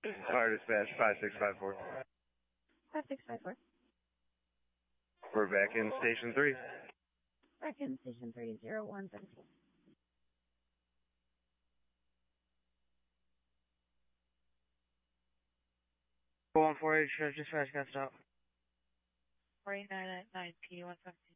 Fire dispatch 5654. 5654. We're back in station 3. Back in station 30117. 4148, dispatch got stopped. 4999 P117.